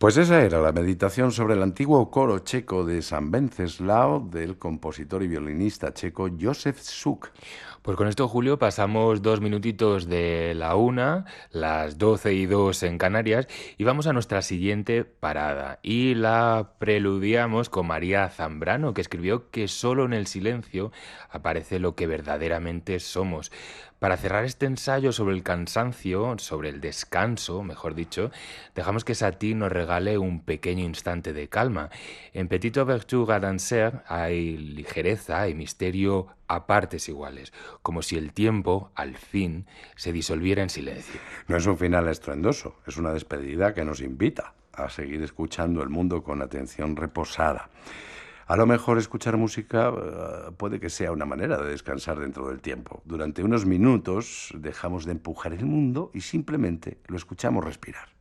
Pues esa era la meditación sobre el antiguo coro checo de San Venceslao del compositor y violinista checo Josef Suk. Pues con esto, Julio, pasamos 2 minutitos de la una, las 12:02 en Canarias, y vamos a nuestra siguiente parada. Y la preludiamos con María Zambrano, que escribió que solo en el silencio aparece lo que verdaderamente somos. Para cerrar este ensayo sobre el cansancio, sobre el descanso, mejor dicho, dejamos que Satie nos regale un pequeño instante de calma. En Petite Ouverture à danser hay ligereza y misterio a partes iguales, como si el tiempo, al fin, se disolviera en silencio. No es un final estruendoso, es una despedida que nos invita a seguir escuchando el mundo con atención reposada. A lo mejor escuchar música puede que sea una manera de descansar dentro del tiempo. Durante unos minutos dejamos de empujar el mundo y simplemente lo escuchamos respirar.